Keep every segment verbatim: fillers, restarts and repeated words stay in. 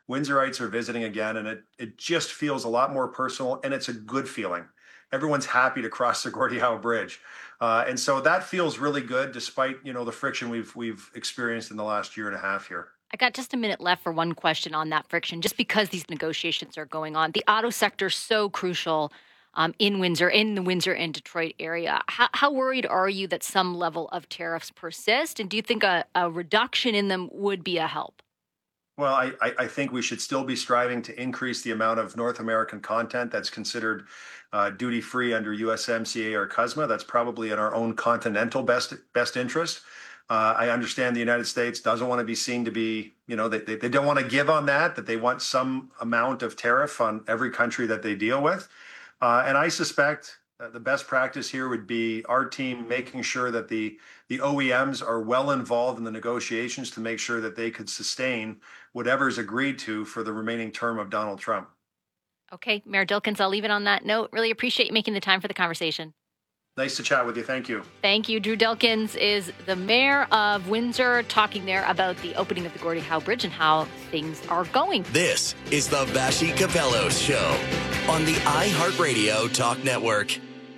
Windsorites are visiting again, and it it just feels a lot more personal, and it's a good feeling. Everyone's happy to cross the Gordie Howe Bridge, uh, and so that feels really good, despite you know the friction we've we've experienced in the last year and a half here. I got just a minute left for one question on that friction, just because these negotiations are going on. The auto sector is so crucial um, in Windsor, in the Windsor and Detroit area. How, how worried are you that some level of tariffs persist? And do you think a, a reduction in them would be a help? Well, I, I think we should still be striving to increase the amount of North American content that's considered uh, duty-free under U S M C A or C U S M A. That's probably in our own continental best best interest. Uh, I understand the United States doesn't want to be seen to be, you know, they, they, they don't want to give on that, that they want some amount of tariff on every country that they deal with. Uh, and I suspect that the best practice here would be our team making sure that the, the O E Ms are well involved in the negotiations to make sure that they could sustain whatever is agreed to for the remaining term of Donald Trump. Okay, Mayor Dilkens, I'll leave it on that note. Really appreciate you making the time for the conversation. Nice to chat with you. Thank you. Thank you. Drew Dilkens is the mayor of Windsor, talking there about the opening of the Gordie Howe Bridge and how things are going. This is the Vassy Kapelos Show on the iHeartRadio Talk Network.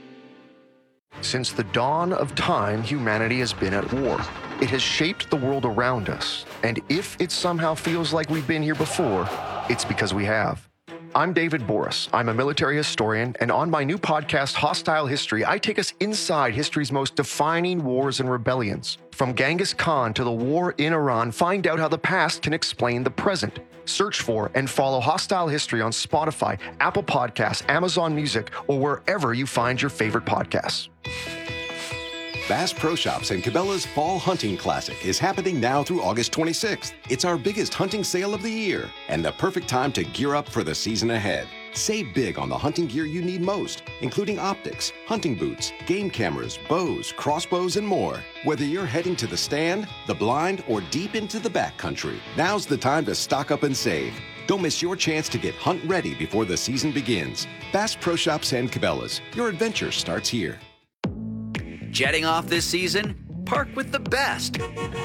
Since the dawn of time, humanity has been at war. It has shaped the world around us. And if it somehow feels like we've been here before, it's because we have. I'm David Boris. I'm a military historian, and on my new podcast, Hostile History, I take us inside history's most defining wars and rebellions. From Genghis Khan to the war in Iran, find out how the past can explain the present. Search for and follow Hostile History on Spotify, Apple Podcasts, Amazon Music, or wherever you find your favorite podcasts. Bass Pro Shops and Cabela's Fall Hunting Classic is happening now through August twenty-sixth. It's our biggest hunting sale of the year and the perfect time to gear up for the season ahead. Save big on the hunting gear you need most, including optics, hunting boots, game cameras, bows, crossbows, and more. Whether you're heading to the stand, the blind, or deep into the backcountry, now's the time to stock up and save. Don't miss your chance to get hunt ready before the season begins. Bass Pro Shops and Cabela's. Your adventure starts here. Jetting off this season? Park with the best.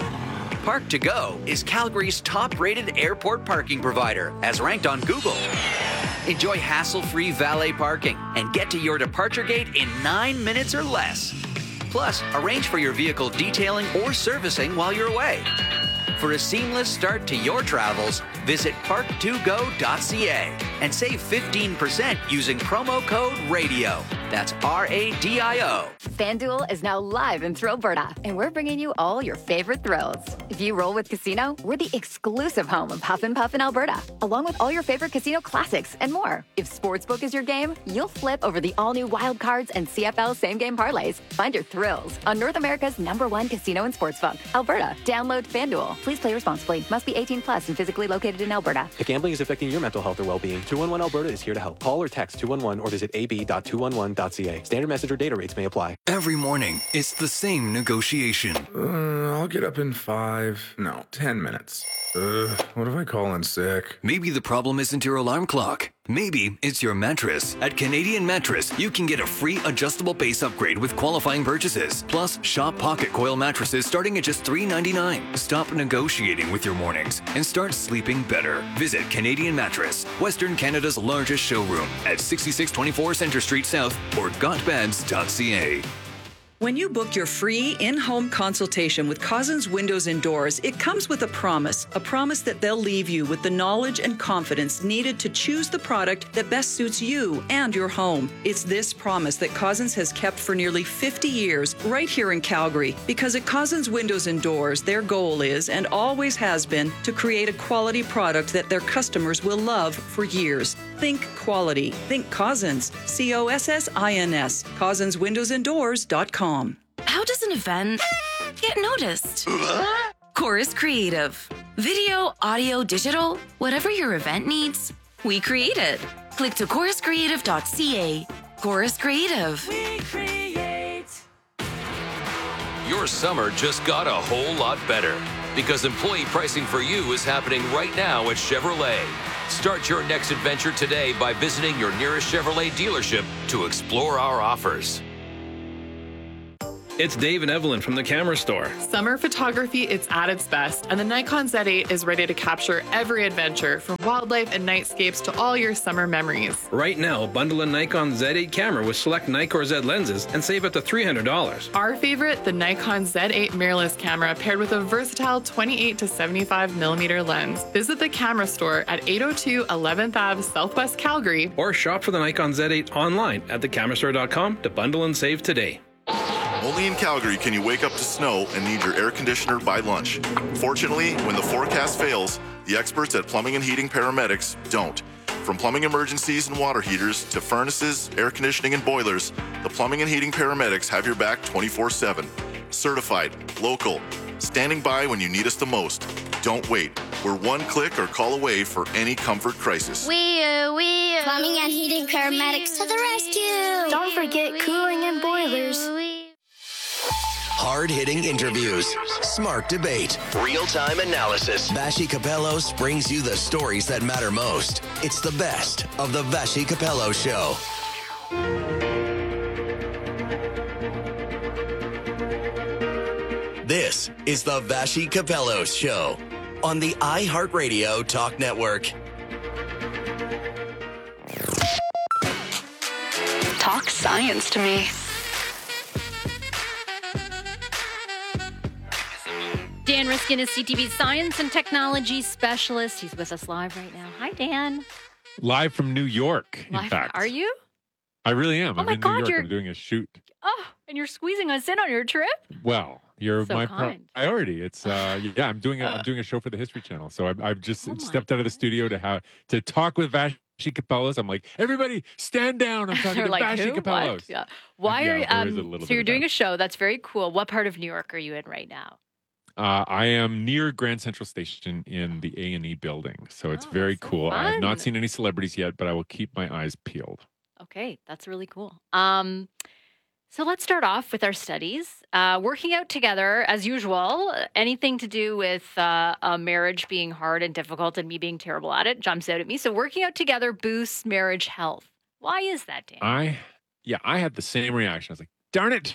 Park to Go is Calgary's top-rated airport parking provider, as ranked on Google. Enjoy hassle-free valet parking and get to your departure gate in nine minutes or less. Plus, arrange for your vehicle detailing or servicing while you're away. For a seamless start to your travels, visit park to go dot c a and save fifteen percent using promo code RADIO. That's R A D I O. FanDuel is now live in Thrillberta, and we're bringing you all your favorite thrills. If you roll with Casino, we're the exclusive home of Huff and Puff in Alberta, along with all your favorite casino classics and more. If Sportsbook is your game, you'll flip over the all-new Wild Cards and C F L same-game parlays. Find your thrills on North America's number one casino and sportsbook, Alberta. Download FanDuel. Please play responsibly. Must be eighteen plus and physically located in Alberta. If gambling is affecting your mental health or well-being, two one one Alberta is here to help. Call or text two one one or visit a b dot two one one dot c a. Standard message or data rates may apply. Every morning, it's the same negotiation. Uh, I'll get up in five, no, ten minutes. Uh, what if I call in sick? Maybe the problem isn't your alarm clock. Maybe it's your mattress. At Canadian Mattress, you can get a free adjustable base upgrade with qualifying purchases. Plus, shop pocket coil mattresses starting at just three dollars and ninety-nine cents. Stop negotiating with your mornings and start sleeping better. Visit Canadian Mattress, Western Canada's largest showroom at sixty-six twenty-four Centre Street South or got beds dot c a. When you book your free in-home consultation with Cousins Windows and Doors, it comes with a promise, a promise that they'll leave you with the knowledge and confidence needed to choose the product that best suits you and your home. It's this promise that Cousins has kept for nearly fifty years right here in Calgary, because at Cousins Windows and Doors, their goal is, and always has been, to create a quality product that their customers will love for years. Think quality. Think Cousins. C O S S I N S. Cousins Windows and Doors dot com. How does an event get noticed? Chorus Creative. Video, audio, digital, whatever your event needs, we create it. Click to chorus creative dot c a. Chorus Creative. We create. Your summer just got a whole lot better because employee pricing for you is happening right now at Chevrolet. Start your next adventure today by visiting your nearest Chevrolet dealership to explore our offers. It's Dave and Evelyn from the Camera Store. Summer photography, it's at its best, and the Nikon Z eight is ready to capture every adventure, from wildlife and nightscapes to all your summer memories. Right now, bundle a Nikon Z eight camera with select Nikkor Z lenses and save up to three hundred dollars. Our favorite, the Nikon Z eight mirrorless camera paired with a versatile twenty-eight to seventy-five millimeter lens. Visit the Camera Store at eight oh two eleventh Avenue Southwest Calgary. Or shop for the Nikon Z eight online at the camera store dot com to bundle and save today. Only in Calgary can you wake up to snow and need your air conditioner by lunch. Fortunately, when the forecast fails, the experts at Plumbing and Heating Paramedics don't. From plumbing emergencies and water heaters to furnaces, air conditioning, and boilers, the Plumbing and Heating Paramedics have your back twenty-four seven. Certified, local, standing by when you need us the most. Don't wait. We're one click or call away for any comfort crisis. We, uh, we, uh, Plumbing and Heating Paramedics to the rescue. Don't forget cooling and boilers. Hard-hitting interviews, smart debate, real-time analysis. Vassy Kapelos brings you the stories that matter most. It's the best of the Vassy Kapelos Show. This is the Vassy Kapelos Show on the iHeartRadio Talk Network. Talk science to me. Dan Riskin is C T V's science and technology specialist. He's with us live right now. Hi, Dan. Live from New York, in Live, fact. Are you? I really am. Oh I'm my in God, New York. you're- I'm doing a shoot. Oh, and you're squeezing us in on your trip? Well, you're So my kind. priority. It's uh, yeah. I'm doing a I'm doing a show for the History Channel. So I've, I've just Oh stepped out of the studio to have to talk with Vassy Kapelos. I'm like, everybody, stand down. I'm talking They're to like, Vassy who? What? Kapelos. Yeah. Why Yeah, are you, there is a um, little so you're bit of doing that. a show. That's very cool. What part of New York are you in right now? Uh, I am near Grand Central Station in the A and E building, so it's Oh, very cool. I have not fun. seen any celebrities yet, but I will keep my eyes peeled. Okay, that's really cool. Um, so let's start off with our studies. Uh, working out together, as usual, anything to do with uh, a marriage being hard and difficult and me being terrible at it jumps out at me. So working out together boosts marriage health. Why is that, Dan? I, yeah, I had the same reaction. I was like, darn it.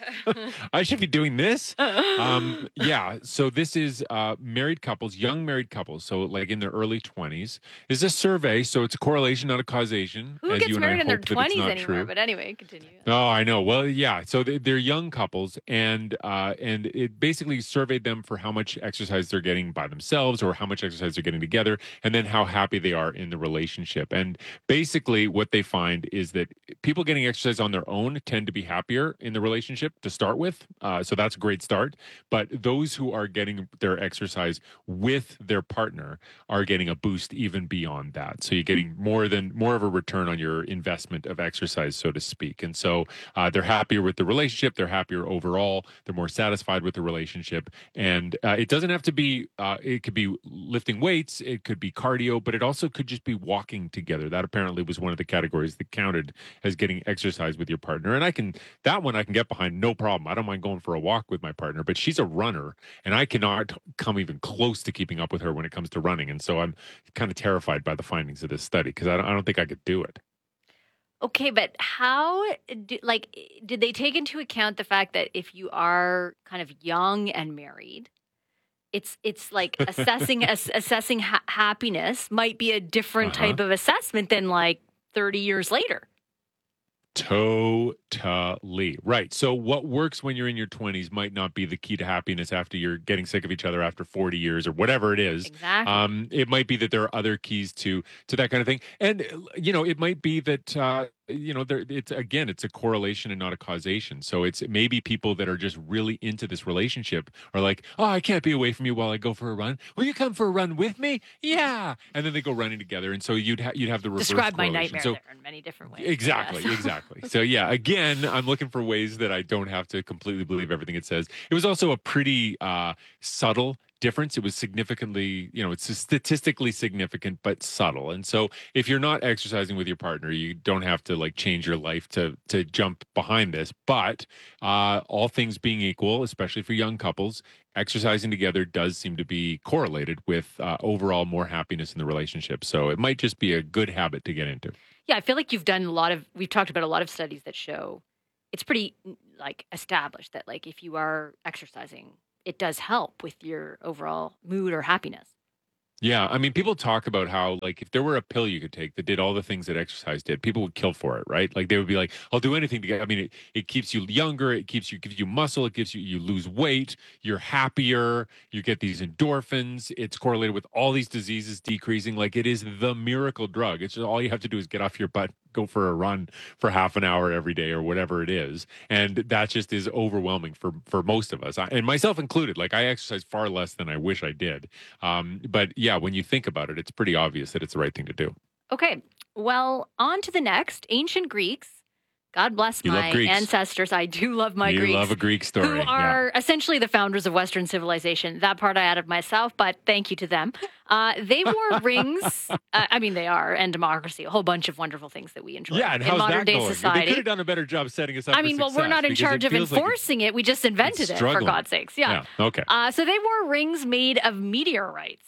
I should be doing this. Um, yeah. So this is uh, married couples, young married couples. So like in their early twenties. Is a survey. So it's a correlation, not a causation. Who as gets you and I married in their hope that it's twenties not anymore? true. But anyway, continue. Oh, I know. Well, yeah. So they- they're young couples, and uh, and it basically surveyed them for how much exercise they're getting by themselves, or how much exercise they're getting together, and then how happy they are in the relationship. And basically, what they find is that people getting exercise on their own tend to be happier in the relationship to start with. Uh, so that's a great start. But those who are getting their exercise with their partner are getting a boost even beyond that. So you're getting more than more of a return on your investment of exercise, so to speak. And so uh, they're happier with the relationship. They're happier overall. They're more satisfied with the relationship. And uh, it doesn't have to be, uh, it could be lifting weights. It could be cardio, but it also could just be walking together. That apparently was one of the categories that counted as getting exercise with your partner. And I can, that one I can get behind, no problem. I don't mind going for a walk with my partner, but she's a runner and I cannot come even close to keeping up with her when it comes to running. And so I'm kind of terrified by the findings of this study because I don't, I don't think I could do it. Okay, but how, do, like, did they take into account the fact that if you are kind of young and married, it's it's like assessing ass, assessing ha- happiness might be a different Uh-huh. type of assessment than like thirty years later. Totally. Right. So what works when you're in your twenties might not be the key to happiness after you're getting sick of each other after forty years or whatever it is. Exactly. Um, it might be that there are other keys to to that kind of thing. And, you know, it might be that, uh, you know, there, it's again, it's a correlation and not a causation. So it's maybe people that are just really into this relationship are like, oh, I can't be away from you while I go for a run. Will you come for a run with me? Yeah. And then they go running together. And so you'd, ha- you'd have the reverse Describe my correlation. nightmare So, there in many different ways. Exactly, Yes. exactly. So yeah, again, I'm looking for ways that I don't have to completely believe everything it says. It was also a pretty uh, subtle difference. It was significantly, you know, it's statistically significant, but subtle. And so if you're not exercising with your partner, you don't have to like change your life to to jump behind this. But uh, all things being equal, especially for young couples, exercising together does seem to be correlated with uh, overall more happiness in the relationship. So it might just be a good habit to get into. Yeah, I feel like you've done a lot of, we've talked about a lot of studies that show it's pretty like established that like if you are exercising, it does help with your overall mood or happiness. Yeah, I mean, people talk about how, like, if there were a pill you could take that did all the things that exercise did, people would kill for it, right? Like, they would be like, "I'll do anything to get." I mean, it, it keeps you younger, it keeps you gives you muscle, it gives you you lose weight, you're happier, you get these endorphins. It's correlated with all these diseases decreasing. Like, it is the miracle drug. It's just all you have to do is get off your butt, go for a run for half an hour every day or whatever it is, and that just is overwhelming for for most of us, I, and myself included. Like, I exercise far less than I wish I did, um, but yeah. Yeah, when you think about it, it's pretty obvious that it's the right thing to do. Okay, well, on to the next. Ancient Greeks. God bless You love my Greeks. ancestors. I do love my you Greeks. love a Greek story. Who are essentially the founders of Western civilization. That part I added myself, but thank you to them. Uh, they wore rings. Uh, I mean, they are, and democracy, a whole bunch of wonderful things that we enjoy Yeah, and in how's modern that day going? society. They could have done a better job setting us up I mean, for well, we're not in success, charge because of it feels like enforcing it. We just invented it, for struggling. God's sakes. Yeah. Yeah, okay. Uh, so they wore rings made of meteorites.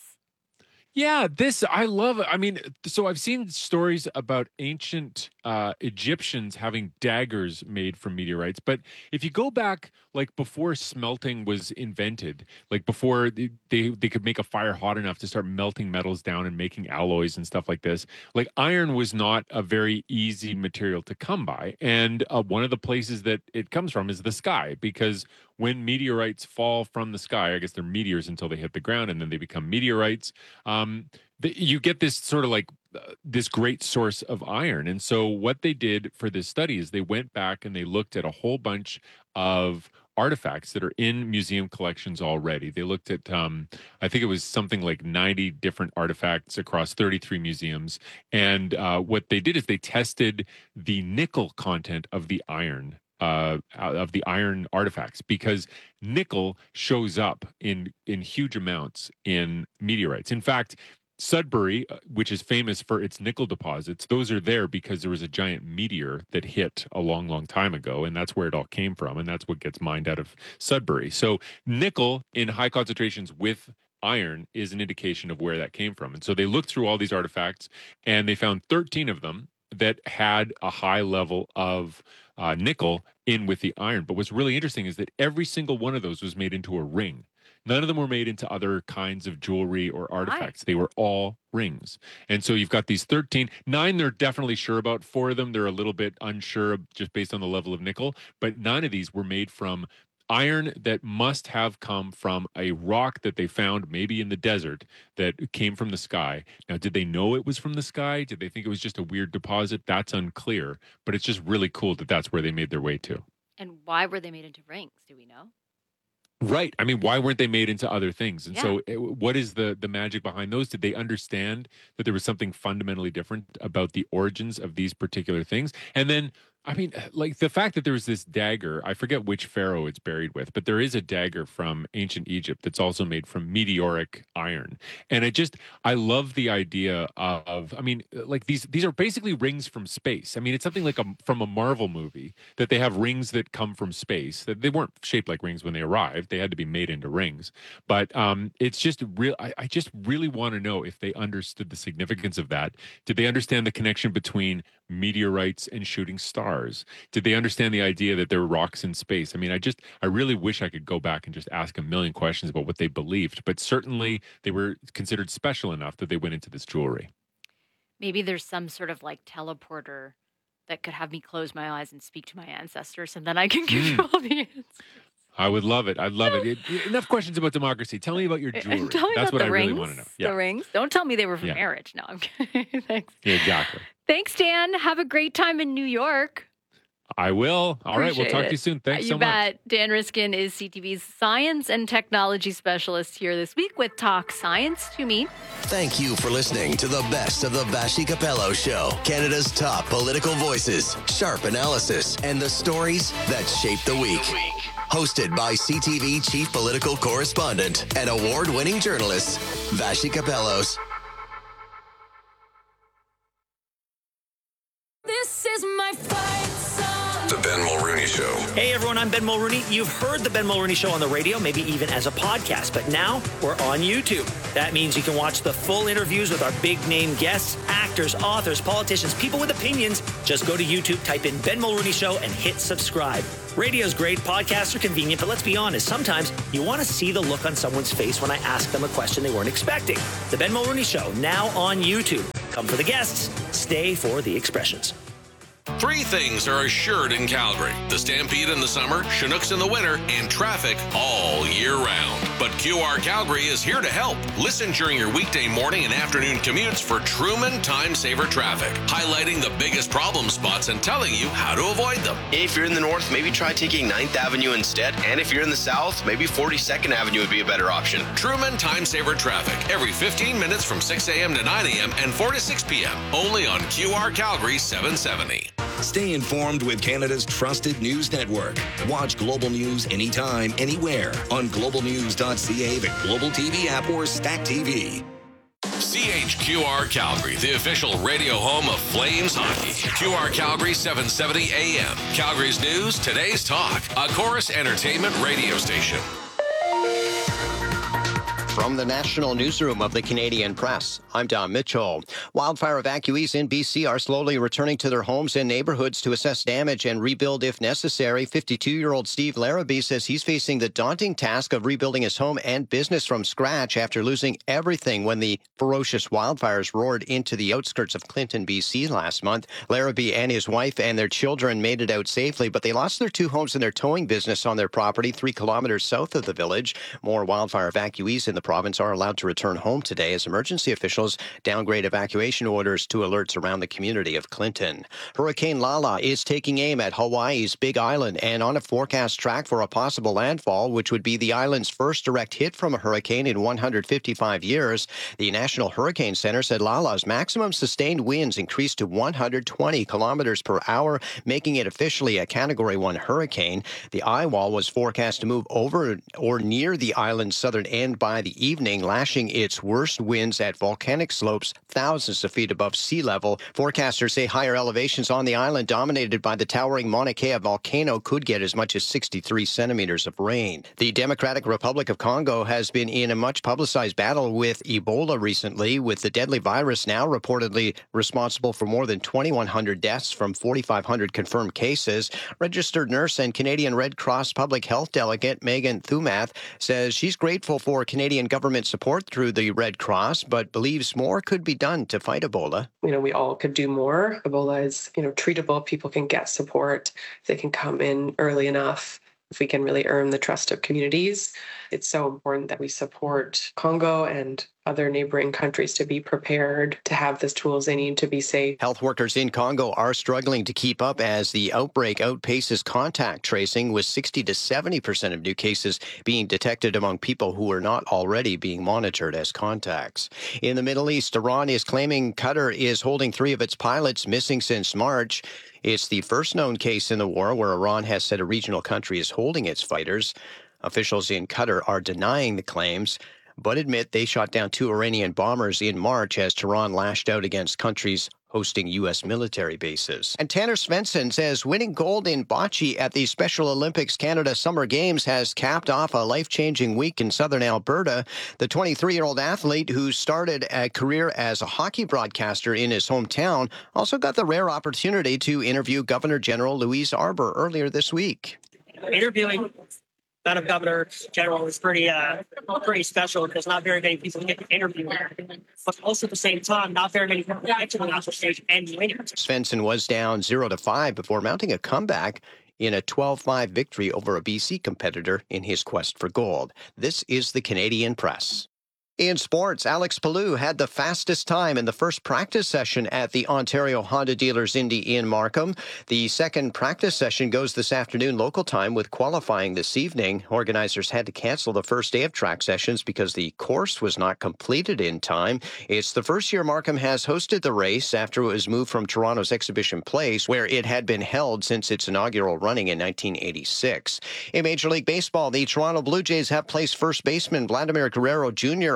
Yeah, this, I love it. I mean, so I've seen stories about ancient uh, Egyptians having daggers made from meteorites. But if you go back, like before smelting was invented, like before they, they, they could make a fire hot enough to start melting metals down and making alloys and stuff like this, like iron was not a very easy material to come by. And uh, one of the places that it comes from is the sky, because when meteorites fall from the sky, I guess they're meteors until they hit the ground and then they become meteorites. Um, the, you get this sort of like uh, this great source of iron. And so what they did for this study is they went back and they looked at a whole bunch of artifacts that are in museum collections already. They looked at, um, I think it was something like ninety different artifacts across thirty-three museums. And uh, what they did is they tested the nickel content of the iron. Uh, of the iron artifacts, because nickel shows up in in huge amounts in meteorites. In fact, Sudbury, which is famous for its nickel deposits, those are there because there was a giant meteor that hit a long, long time ago, and that's where it all came from, and that's what gets mined out of Sudbury. So nickel in high concentrations with iron is an indication of where that came from. And so they looked through all these artifacts, and they found thirteen of them that had a high level of uh, nickel in with the iron. But what's really interesting is that every single one of those was made into a ring. None of them were made into other kinds of jewelry or artifacts. They were all rings. And so you've got these thirteen. Nine they're definitely sure about. Four of them they're a little bit unsure just based on the level of nickel. But nine of these were made from iron that must have come from a rock that they found maybe in the desert that came from the sky. Now, did they know it was from the sky? Did they think it was just a weird deposit? That's unclear. But it's just really cool that that's where they made their way to. And why were they made into rings? Do we know? Right. I mean, why weren't they made into other things? And Yeah. so it, what is the the magic behind those? Did they understand that there was something fundamentally different about the origins of these particular things? And then, I mean, like the fact that there was this dagger, I forget which pharaoh it's buried with, but there is a dagger from ancient Egypt that's also made from meteoric iron. And I just, I love the idea of, I mean, like these, these are basically rings from space. I mean, it's something like a, from a Marvel movie that they have rings that come from space, that they weren't shaped like rings when they arrived. They had to be made into rings. But um, it's just real. I, I just really want to know if they understood the significance of that. Did they understand the connection between meteorites and shooting stars? Did they understand the idea that there were rocks in space? I mean, I just, I really wish I could go back and just ask a million questions about what they believed, but certainly they were considered special enough that they went into this jewelry. Maybe there's some sort of like teleporter that could have me close my eyes and speak to my ancestors, and then I can give you all the answers. I would love it. I'd love it. it. Enough questions about democracy. Tell me about your jewelry. Tell me That's about what the I rings. really want to know. Yeah. The rings. Don't tell me they were from Yeah. marriage. No, I'm kidding. Thanks. Yeah, exactly. Thanks, Dan. Have a great time in New York. I will. All right. We'll Appreciate talk it. to you soon. Thanks you so much. bet. Dan Riskin is C T V's science and technology specialist here this week with Talk Science to me. Thank you for listening to the best of the Vashi Capello Show, Canada's top political voices, sharp analysis, and the stories that shape the week. Hosted by C T V chief political correspondent and award-winning journalist, Vashi Capellos. This is my fight song. The Ben Mulrooney Show. Hey everyone, I'm Ben Mulrooney. You've heard the Ben Mulrooney Show on the radio, maybe even as a podcast, but now we're on YouTube. That means you can watch the full interviews with our big name guests, actors, authors, politicians, people with opinions. Just go to YouTube, type in Ben Mulrooney Show, and hit subscribe. Radio's great, podcasts are convenient, but let's be honest, sometimes you want to see the look on someone's face when I ask them a question they weren't expecting. The Ben Mulroney Show, now on YouTube. Come for the guests, stay for the expressions. Three things are assured in Calgary: the Stampede in the summer, Chinooks in the winter, and traffic all year round. But Q R Calgary is here to help. Listen during your weekday morning and afternoon commutes for Truman Time Saver Traffic, highlighting the biggest problem spots and telling you how to avoid them. If you're in the north, maybe try taking ninth Avenue instead. And if you're in the south, maybe forty-second Avenue would be a better option. Truman Time Saver Traffic, every fifteen minutes from six a.m. to nine a.m. and four to six p.m. Only on Q R Calgary seven seventy. Stay informed with Canada's trusted news network. Watch Global News anytime, anywhere on global news dot c a, the Global T V app, or Stack T V. C H Q R Calgary, the official radio home of Flames hockey. Q R Calgary seven seventy A M. Calgary's news, today's talk. A Chorus Entertainment radio station. From the National Newsroom of the Canadian Press, I'm Don Mitchell. Wildfire evacuees in B C are slowly returning to their homes and neighborhoods to assess damage and rebuild if necessary. fifty-two-year-old Steve Larrabee says he's facing the daunting task of rebuilding his home and business from scratch after losing everything when the ferocious wildfires roared into the outskirts of Clinton, B C last month. Larrabee and his wife and their children made it out safely, but they lost their two homes and their towing business on their property three kilometers south of the village. More wildfire evacuees in the province are allowed to return home today as emergency officials downgrade evacuation orders to alerts around the community of Clinton. Hurricane Lala is taking aim at Hawaii's Big Island and on a forecast track for a possible landfall, which would be the island's first direct hit from a hurricane in one hundred fifty-five years. The National Hurricane Center said Lala's maximum sustained winds increased to one hundred twenty kilometers per hour, making it officially a Category one hurricane. The eye wall was forecast to move over or near the island's southern end by the evening, lashing its worst winds at volcanic slopes thousands of feet above sea level. Forecasters say higher elevations on the island, dominated by the towering Mauna Kea volcano, could get as much as sixty-three centimeters of rain. The Democratic Republic of Congo has been in a much publicized battle with Ebola recently, with the deadly virus now reportedly responsible for more than twenty-one hundred deaths from forty-five hundred confirmed cases. Registered nurse and Canadian Red Cross public health delegate Megan Thumath says she's grateful for Canadian government support through the Red Cross, but believes more could be done to fight Ebola. You know, we all could do more. Ebola is, you know, treatable. People can get support. They can come in early enough. If we can really earn the trust of communities, it's so important that we support Congo and other neighboring countries to be prepared, to have the tools they need to be safe. Health workers in Congo are struggling to keep up as the outbreak outpaces contact tracing, with sixty to seventy percent of new cases being detected among people who are not already being monitored as contacts. In the Middle East, Iran is claiming Qatar is holding three of its pilots missing since March. It's the first known case in the war where Iran has said a regional country is holding its fighters. Officials in Qatar are denying the claims, but admit they shot down two Iranian bombers in March as Tehran lashed out against countries hosting U S military bases. And Tanner Svensson says winning gold in bocce at the Special Olympics Canada Summer Games has capped off a life-changing week in southern Alberta. The twenty-three-year-old athlete, who started a career as a hockey broadcaster in his hometown, also got the rare opportunity to interview Governor General Louise Arbour earlier this week. Interviewing that of Governor General is pretty uh, pretty special, because not very many people get to interview her. But also at the same time, not very many people get to the national stage and win it. Svensson was down zero to five before mounting a comeback in a twelve five victory over a B C competitor in his quest for gold. This is the Canadian Press. In sports, Alex Palou had the fastest time in the first practice session at the Ontario Honda Dealers Indy in Markham. The second practice session goes this afternoon local time, with qualifying this evening. Organizers had to cancel the first day of track sessions because the course was not completed in time. It's the first year Markham has hosted the race after it was moved from Toronto's Exhibition Place, where it had been held since its inaugural running in nineteen eighty-six. In Major League Baseball, the Toronto Blue Jays have placed first baseman Vladimir Guerrero Junior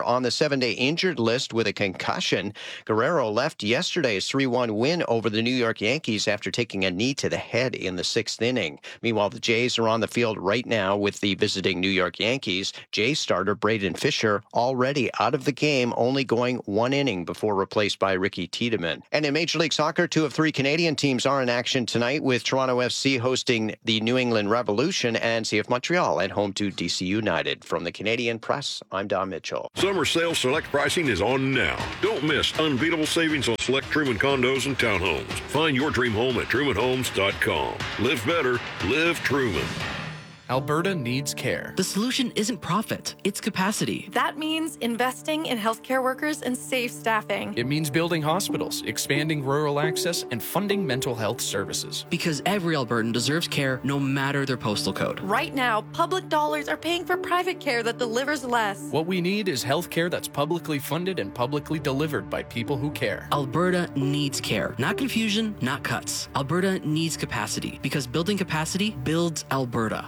on the seven-day injured list with a concussion. Guerrero left yesterday's three one win over the New York Yankees after taking a knee to the head in the sixth inning. Meanwhile, the Jays are on the field right now with the visiting New York Yankees. Jays starter Braden Fisher already out of the game, only going one inning before replaced by Ricky Tiedemann. And in Major League Soccer, two of three Canadian teams are in action tonight, with Toronto F C hosting the New England Revolution and C F Montreal at home to D C United. From the Canadian Press, I'm Don Mitchell. Summer sale select pricing is on now. Don't miss unbeatable savings on select Truman condos and townhomes. Find your dream home at truman homes dot com. Live better, live Truman. Alberta needs care. The solution isn't profit, it's capacity. That means investing in healthcare workers and safe staffing. It means building hospitals, expanding rural access, and funding mental health services. Because every Albertan deserves care no matter their postal code. Right now, public dollars are paying for private care that delivers less. What we need is healthcare that's publicly funded and publicly delivered by people who care. Alberta needs care. Not confusion, not cuts. Alberta needs capacity. Because building capacity builds Alberta.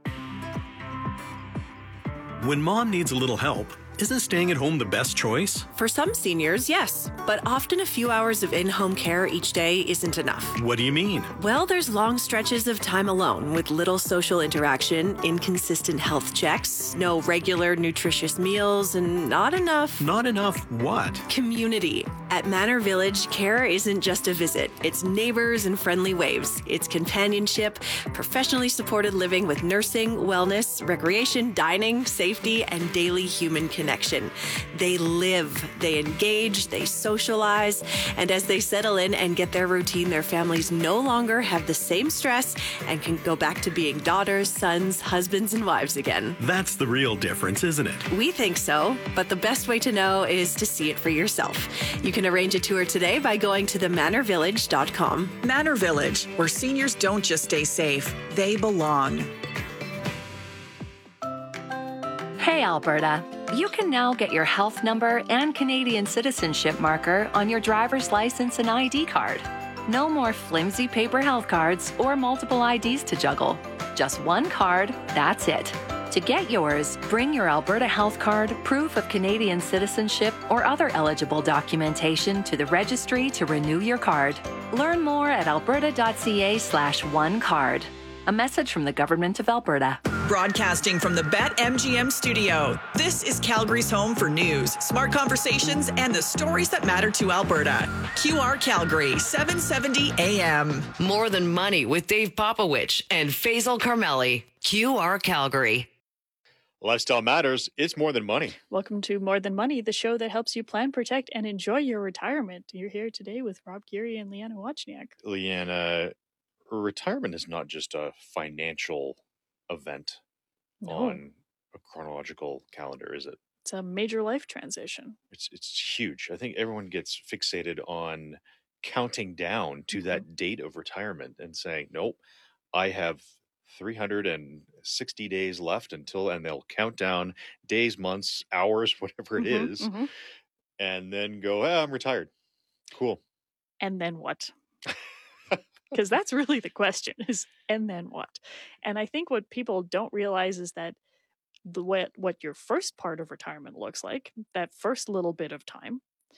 When mom needs a little help, isn't staying at home the best choice? For some seniors, yes, but often a few hours of in-home care each day isn't enough. What do you mean? Well, there's long stretches of time alone with little social interaction, inconsistent health checks, no regular nutritious meals, and not enough... Not enough what? Community. At Manor Village, care isn't just a visit. It's neighbors and friendly waves. It's companionship, professionally supported living with nursing, wellness, recreation, dining, safety, and daily human connection. Connection. They live, they engage, they socialize, and as they settle in and get their routine, their families no longer have the same stress and can go back to being daughters, sons, husbands, and wives again. That's the real difference, isn't it? We think so, but the best way to know is to see it for yourself. You can arrange a tour today by going to the manor village dot com. Manor Village, where seniors don't just stay safe, they belong. Hey, Alberta. You can now get your health number and Canadian citizenship marker on your driver's license and I D card. No more flimsy paper health cards or multiple I Ds to juggle. Just one card, that's it. To get yours, bring your Alberta health card, proof of Canadian citizenship, or other eligible documentation to the registry to renew your card. Learn more at alberta.ca slash one card. A message from the Government of Alberta. Broadcasting from the BetMGM studio, this is Calgary's home for news, smart conversations, and the stories that matter to Alberta. Q R Calgary, seven seventy A M. More Than Money with Dave Popowich and Faisal Carmeli. Q R Calgary. Lifestyle matters. It's more than money. Welcome to More Than Money, the show that helps you plan, protect, and enjoy your retirement. You're here today with Rob Geary and Leanna Wachniak. Leanna, retirement is not just a financial event No. on a chronological calendar, is it? It's a major life transition. It's it's huge. I think everyone gets fixated on counting down to that date of retirement and saying, nope, I have three hundred sixty days left until, and they'll count down days, months, hours, whatever it Mhm, is, mhm. and then go, ah, I'm retired. Cool. And then what? Because that's really the question is, and then what? And I think what people don't realize is that the what, what your first part of retirement looks like, that first little bit of time,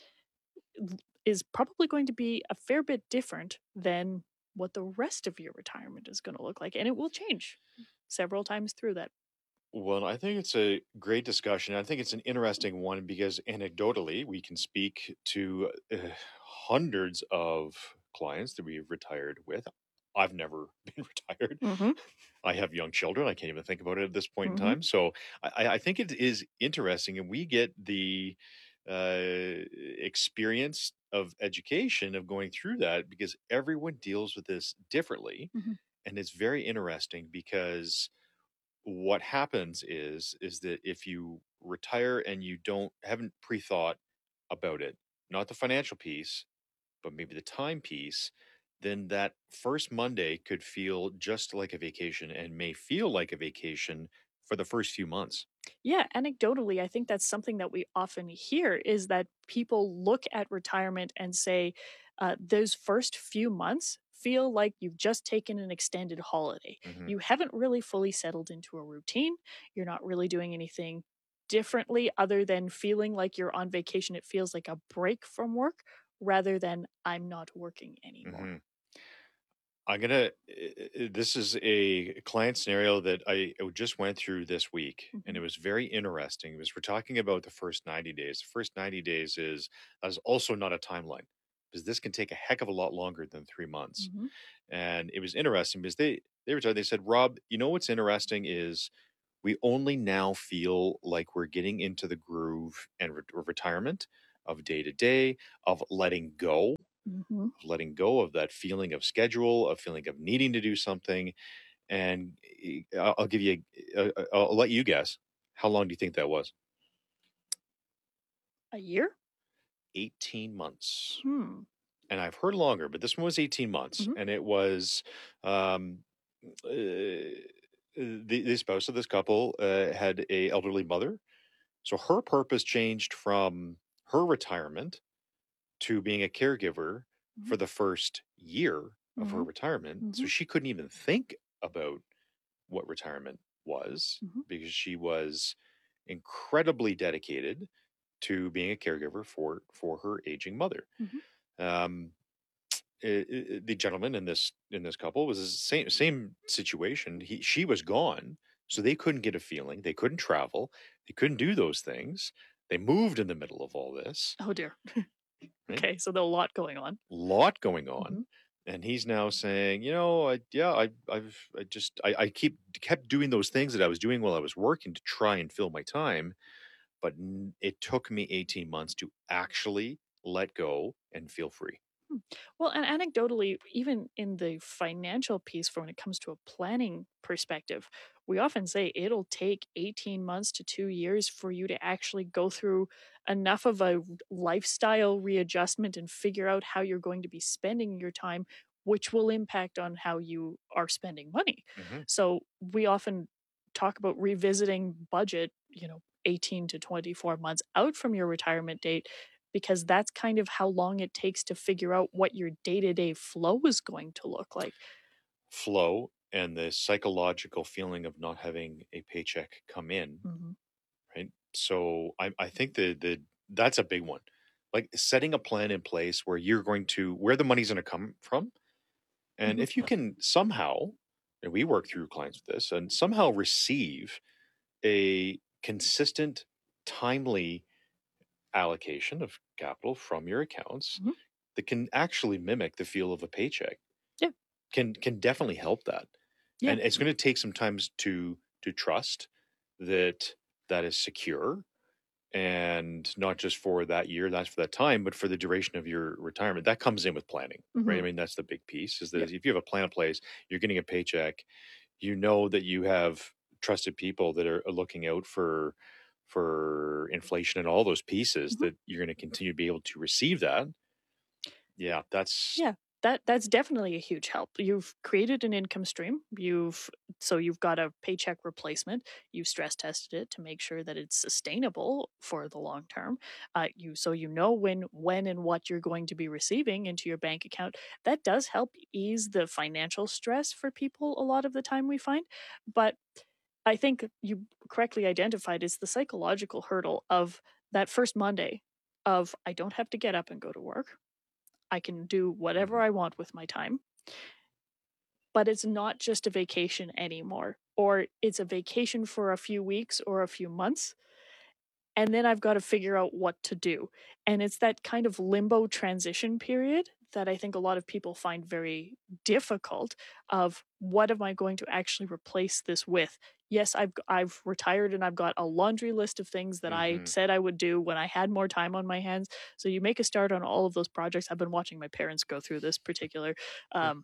is probably going to be a fair bit different than what the rest of your retirement is going to look like. And it will change several times through that. Well, I think it's a great discussion. I think it's an interesting one because anecdotally, we can speak to uh, hundreds of clients that we've retired with. I've never been retired. Mhm. I have young children. I can't even think about it at this point Mhm. in time. So I, I think it is interesting, and we get the uh, experience of education of going through that because everyone deals with this differently, Mhm. and it's very interesting because what happens is is that if you retire and you don't haven't pre-thought about it, not the financial piece, but maybe the time piece, then that first Monday could feel just like a vacation and may feel like a vacation for the first few months. Yeah, anecdotally, I think that's something that we often hear is that people look at retirement and say uh, those first few months feel like you've just taken an extended holiday. Mhm. You haven't really fully settled into a routine. You're not really doing anything differently other than feeling like you're on vacation? It feels like a break from work rather than I'm not working anymore. Mhm. I'm gonna. This is a client scenario that I just went through this week, Mm-hmm. and it was very interesting. Because we're talking about the first ninety days. The first ninety days is is also not a timeline, because this can take a heck of a lot longer than three months. Mm-hmm. And it was interesting because they they were they said, Rob, you know what's interesting is we only now feel like we're getting into the groove and re- retirement of day to day, of letting go. Mm-hmm. Of letting go of that feeling of schedule, of feeling of needing to do something. And I'll, I'll give you, a, a, I'll let you guess. How long do you think that was? A year? eighteen months. Hmm. And I've heard longer, but this one was eighteen months. Mm-hmm. And it was um, uh, the, the spouse of this couple uh, had a elderly mother. So her purpose changed from her retirement to being a caregiver Mm-hmm. for the first year of Mm-hmm. her retirement. Mm-hmm. So she couldn't even think about what retirement was Mm-hmm. because she was incredibly dedicated to being a caregiver for for her aging mother. Mm-hmm. Um, it, it, the gentleman in this in this couple was the same same situation. He she was gone, so they couldn't get a feeling. They couldn't travel. They couldn't do those things. They moved in the middle of all this. Oh dear. Right? Okay, so there's a lot going on. Lot going on. Mm-hmm. And he's now saying, you know, I, yeah, I, I've, I just, I, I keep kept doing those things that I was doing while I was working to try and fill my time, but n- it took me eighteen months to actually let go and feel free. Hmm. Well, and anecdotally, even in the financial piece, for when it comes to a planning perspective, we often say it'll take eighteen months to two years for you to actually go through enough of a lifestyle readjustment and figure out how you're going to be spending your time, which will impact on how you are spending money. Mm-hmm. So we often talk about revisiting budget, you know, eighteen to twenty-four months out from your retirement date, because that's kind of how long it takes to figure out what your day-to-day flow is going to look like. Flow and the psychological feeling of not having a paycheck come in, Mm-hmm. right? So I, I think the the that's a big one. Like setting a plan in place where you're going to where the money's going to come from, and Mm-hmm. if you can somehow, and we work through clients with this, and somehow receive a consistent, timely allocation of capital from your accounts Mm-hmm. that can actually mimic the feel of a paycheck. Yeah. Can can definitely help that. Yeah. And it's going to take some time to to trust that that is secure, and not just for that year, that's for that time, but for the duration of your retirement. That comes in with planning, right? I Mhm. mean, that's the big piece is that Yep. if you have a plan in place, you're getting a paycheck, you know that you have trusted people that are looking out for for inflation and all those pieces, Mhm. that you're going to continue to be able to receive that. Yeah, that's Yeah, that that's definitely a huge help. You've created an income stream. You've so you've got a paycheck replacement. You've stress tested it to make sure that it's sustainable for the long term. Uh, you so you know when when and what you're going to be receiving into your bank account. That does help ease the financial stress for people a lot of the time, we find. But I think you correctly identified is the psychological hurdle of that first Monday of I don't have to get up and go to work. I can do whatever I want with my time. But it's not just a vacation anymore, or it's a vacation for a few weeks or a few months. And then I've got to figure out what to do. And it's that kind of limbo transition period that I think a lot of people find very difficult of what am I going to actually replace this with? Yes, I've I've retired and I've got a laundry list of things that I Mhm. said I would do when I had more time on my hands. So you make a start on all of those projects. I've been watching my parents go through this particular um,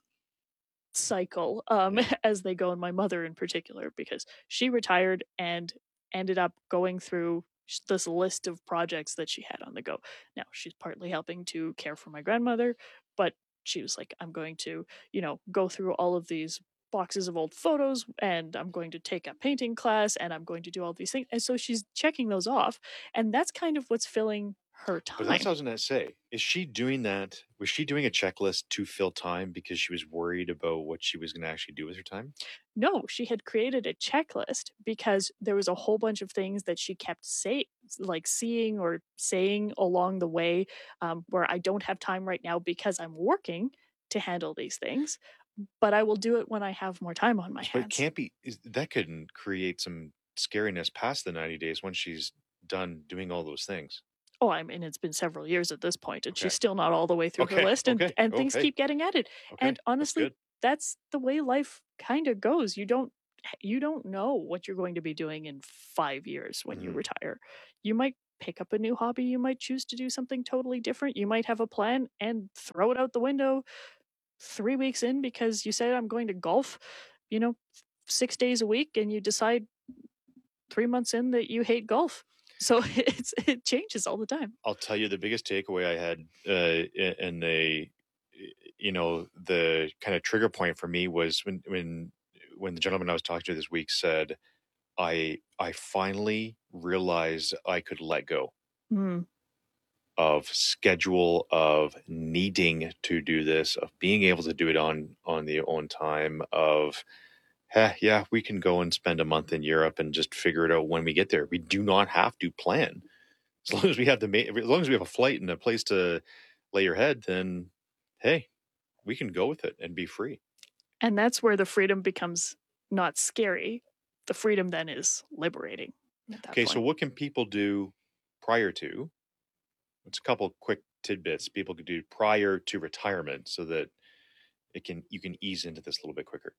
cycle um, as they go, and my mother in particular, because she retired and ended up going through sh- this list of projects that she had on the go. Now, she's partly helping to care for my grandmother, but she was like, I'm going to, you know, go through all of these boxes of old photos, and I'm going to take a painting class, and I'm going to do all these things. And so she's checking those off, and that's kind of what's filling her But time. that's what I was going to say. Is she doing that Was she doing a checklist to fill time because she was worried about what she was going to actually do with her time? No, she had created a checklist because there was a whole bunch of things that she kept say, like seeing or saying along the way, um, where I don't have time right now because I'm working to handle these things, but I will do it when I have more time on my But hands. it can't be, is- that could create some scariness past the ninety days once she's done doing all those things. Oh, I mean, it's been several years at this point, and Okay. she's still not all the way through Okay, her list, and, okay, and things okay. keep getting added. Okay, And that's honestly, good. that's the way life kind of goes. You don't you don't know what you're going to be doing in five years when you Mhm. retire. You might pick up a new hobby. You might choose to do something totally different. You might have a plan and throw it out the window three weeks in because you said I'm going to golf, you know, six days a week, and you decide three months in that you hate golf. So it's it changes all the time. I'll tell you the biggest takeaway I had, uh, a- and the, you know, the kind of trigger point for me was when, when, when the gentleman I was talking to this week said, I, I finally realized I could let go Mm. of schedule, of needing to do this, of being able to do it on, on the own time, of, eh, yeah, we can go and spend a month in Europe and just figure it out when we get there. We do not have to plan. As long as we have the, ma- as long as we have a flight and a place to lay your head, then hey, we can go with it and be free. And that's where the freedom becomes not scary. The freedom then is liberating. At that Okay, point. so what can people do prior to? It's a couple quick tidbits people could do prior to retirement so that it can you can ease into this a little bit quicker.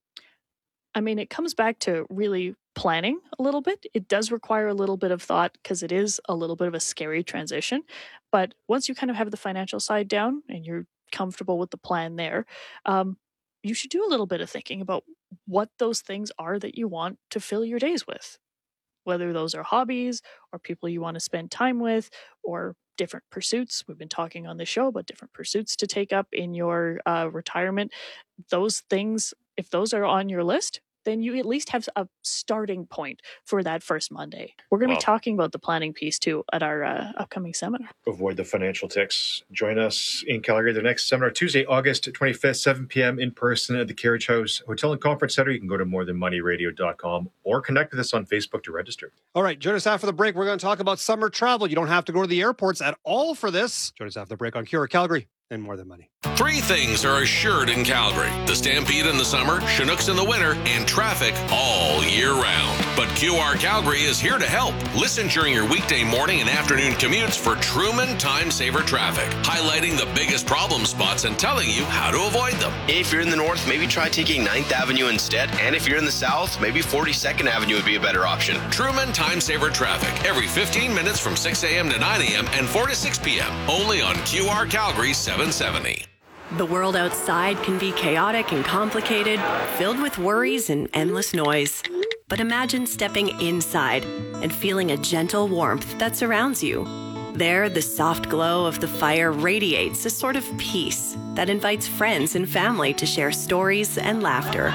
I mean, it comes back to really planning a little bit. It does require a little bit of thought because it is a little bit of a scary transition. But once you kind of have the financial side down and you're comfortable with the plan there, um, you should do a little bit of thinking about what those things are that you want to fill your days with. Whether those are hobbies or people you want to spend time with or different pursuits. We've been talking on the show about different pursuits to take up in your uh, retirement. Those things, if those are on your list, then you at least have a starting point for that first Monday. We're going to Wow. be talking about the planning piece too at our uh, upcoming seminar. Avoid the financial ticks. Join us in Calgary the next seminar, Tuesday, August twenty-fifth, seven p.m. in person at the Carriage House Hotel and Conference Center. You can go to more than money radio dot com or connect with us on Facebook to register. All right, join us after the break. We're going to talk about summer travel. You don't have to go to the airports at all for this. Join us after the break on Q R Calgary and More Than Money. Three things are assured in Calgary: the Stampede in the summer, Chinooks in the winter, and traffic all year round. But Q R Calgary is here to help. Listen during your weekday morning and afternoon commutes for Truman Time Saver Traffic, highlighting the biggest problem spots and telling you how to avoid them. If you're in the north, maybe try taking ninth Avenue instead. And if you're in the south, maybe forty-second Avenue would be a better option. Truman Time Saver Traffic, every fifteen minutes from six a.m. to nine a.m. and four to six p.m. Only on Q R Calgary seven seventy. The world outside can be chaotic and complicated, filled with worries and endless noise. But imagine stepping inside and feeling a gentle warmth that surrounds you. There, the soft glow of the fire radiates a sort of peace that invites friends and family to share stories and laughter.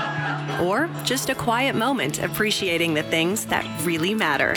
Or just a quiet moment appreciating the things that really matter.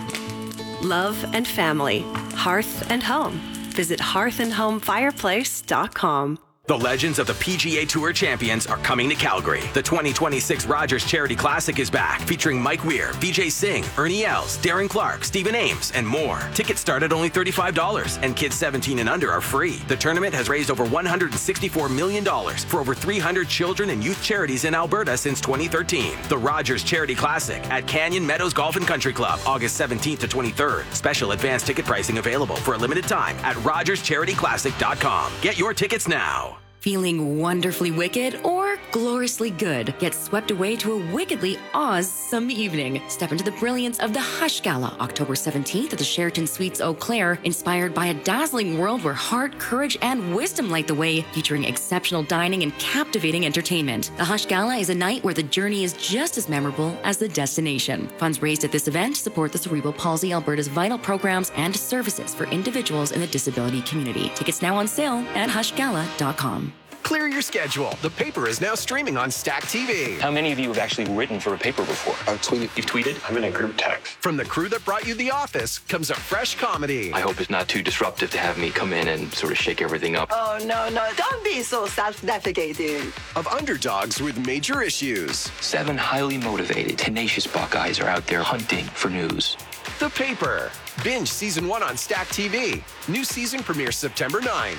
Love and family, hearth and home. Visit hearth and home fireplace dot com. The legends of the P G A Tour champions are coming to Calgary. The twenty twenty-six Rogers Charity Classic is back, featuring Mike Weir, Vijay Singh, Ernie Els, Darren Clark, Stephen Ames, and more. Tickets start at only thirty-five dollars, and kids seventeen and under are free. The tournament has raised over one hundred sixty-four million dollars for over three hundred children and youth charities in Alberta since twenty thirteen. The Rogers Charity Classic at Canyon Meadows Golf and Country Club, August seventeenth to twenty-third. Special advance ticket pricing available for a limited time at rogers charity classic dot com. Get your tickets now. Feeling wonderfully wicked or gloriously good? Get swept away to a wickedly awesome evening. Step into the brilliance of the Hush Gala, October seventeenth at the Sheraton Suites Eau Claire, inspired by a dazzling world where heart, courage, and wisdom light the way, featuring exceptional dining and captivating entertainment. The Hush Gala is a night where the journey is just as memorable as the destination. Funds raised at this event support the Cerebral Palsy Alberta's vital programs and services for individuals in the disability community. Tickets now on sale at hush gala dot com. Clear your schedule. The Paper is now streaming on Stack T V. How many of you have actually written for a paper before? I've tweeted. You've tweeted? I'm in a group text. From the crew that brought you The Office comes a fresh comedy. I hope it's not too disruptive to have me come in and sort of shake everything up. Oh, no, no. Don't be so self-deprecating. Of underdogs with major issues. Seven highly motivated, tenacious Buckeyes are out there hunting for news. The Paper. Binge season one on Stack T V. New season premieres September ninth.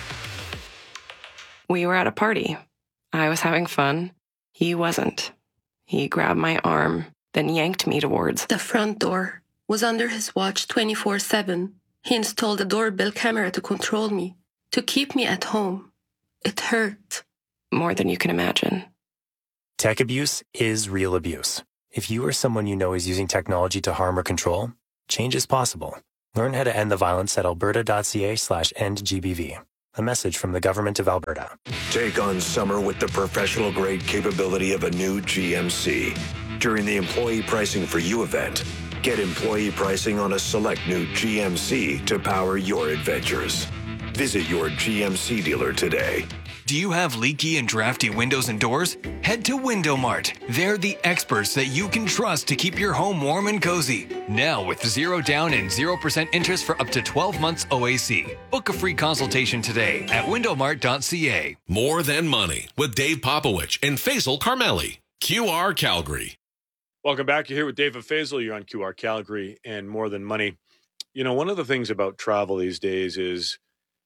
We were at a party. I was having fun. He wasn't. He grabbed my arm, then yanked me towards the front door. Was under his watch twenty-four seven. He installed a doorbell camera to control me, to keep me at home. It hurt. More than you can imagine. Tech abuse is real abuse. If you or someone you know is using technology to harm or control, change is possible. Learn how to end the violence at alberta.ca slash end GBV. A message from the Government of Alberta. Take on summer with the professional-grade capability of a new G M C. During the Employee Pricing for You event, get employee pricing on a select new G M C to power your adventures. Visit your G M C dealer today. Do you have leaky and drafty windows and doors? Head to Window Mart. They're the experts that you can trust to keep your home warm and cozy. Now with zero down and zero percent interest for up to twelve months O A C. Book a free consultation today at window mart dot c a. More Than Money with Dave Popowich and Faisal Carmelli. Q R Calgary. Welcome back. You're here with Dave and Faisal. You're on Q R Calgary and More Than Money. You know, one of the things about travel these days is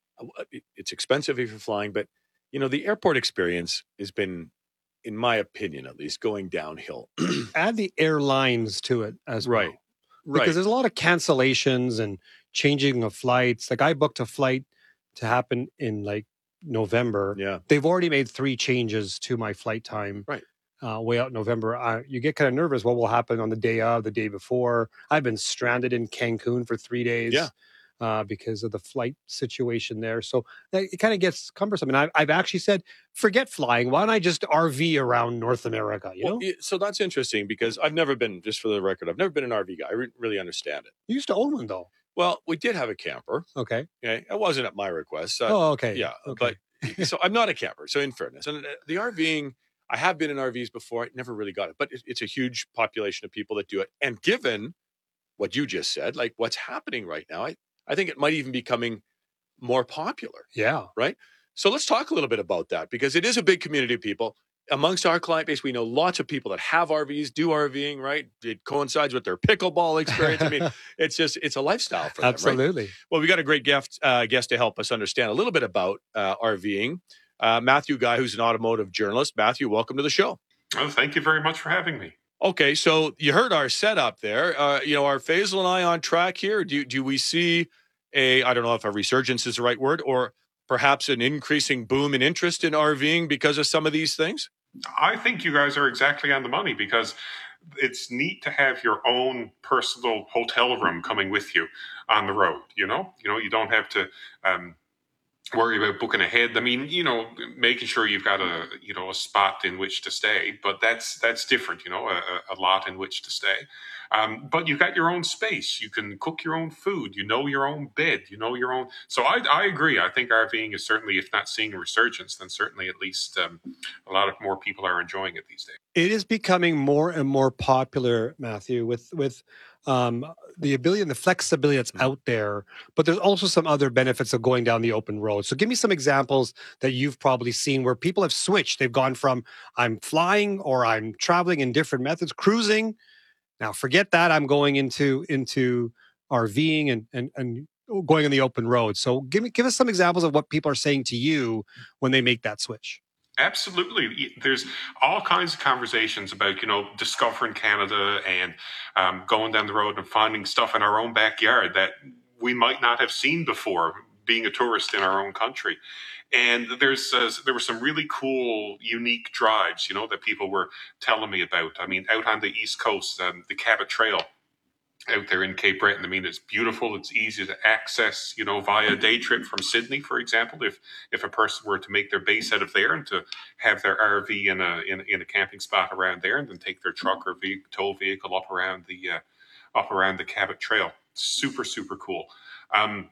it's expensive if you're flying, but you know, the airport experience has been, in my opinion, at least, going downhill. Add the airlines to it as well. Right. Right. Because there's a lot of cancellations and changing of flights. Like I booked a flight to happen in like November. Yeah. They've already made three changes to my flight time. Right. Uh, way out in November. Uh, you get kind of nervous. What will happen on the day of, the day before? I've been stranded in Cancun for three days. Yeah. Uh, because of the flight situation there. So it kind of gets cumbersome. And I've, I've actually said, forget flying. Why don't I just R V around North America? You know? Well, so that's interesting because I've never been, just for the record, I've never been an R V guy. I re- really understand it. You used to own one though. Well, we did have a camper. Okay. Okay. It wasn't at my request. Uh, oh, okay. Yeah. Okay. But so I'm not a camper. So in fairness, and the RVing, I have been in R Vs before. I never really got it, but it, it's a huge population of people that do it. And given what you just said, like what's happening right now, I, I think it might even be becoming more popular. Yeah. Right. So let's talk a little bit about that because it is a big community of people. Amongst our client base, we know lots of people that have R Vs, do RVing, right? It coincides with their pickleball experience. I mean, it's just, it's a lifestyle for them, Absolutely. Right? Well, we got a great guest, uh, guest to help us understand a little bit about uh, RVing. Uh, Matthew Guy, who's an automotive journalist. Matthew, welcome to the show. Oh, thank you very much for having me. Okay, so you heard our setup there. Uh, you know, are Faisal and I on track here? Do do we see a, I don't know if a resurgence is the right word, or perhaps an increasing boom in interest in RVing because of some of these things? I think you guys are exactly on the money because it's neat to have your own personal hotel room coming with you on the road. You know, you know, you don't have to um, worry about booking ahead. I mean, you know, making sure you've got a, you know, a spot in which to stay, but that's, that's different, you know, a, a lot in which to stay. Um, but you've got your own space. You can cook your own food. You know your own bed. You know your own. So I, I agree. I think RVing is certainly, if not seeing a resurgence, then certainly at least um, a lot of more people are enjoying it these days. It is becoming more and more popular, Matthew, with with um, the ability and the flexibility that's out there. But there's also some other benefits of going down the open road. So give me some examples that you've probably seen where people have switched. They've gone from I'm flying or I'm traveling in different methods, cruising. Now, forget that. I'm going into into RVing and, and, and going on the open road. So give me give us some examples of what people are saying to you when they make that switch. Absolutely. There's all kinds of conversations about, you know, discovering Canada and um, going down the road and finding stuff in our own backyard that we might not have seen before being a tourist in our own country. And there's uh, there were some really cool, unique drives, you know, that people were telling me about. I mean, out on the East Coast, um, the Cabot Trail out there in Cape Breton. I mean, it's beautiful. It's easy to access, you know, via day trip from Sydney, for example. If if a person were to make their base out of there and to have their R V in a in, in a camping spot around there, and then take their truck or ve- tow vehicle up around the uh, up around the Cabot Trail, super super cool. Um,